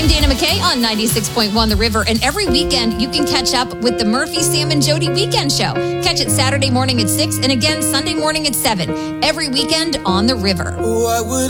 I'm Dana McKay on 96.1 The River, and every weekend you can catch up with the Murphy, Sam, and Jody Weekend Show. Catch it Saturday morning at 6 and again Sunday morning at 7. Every weekend on The River. What would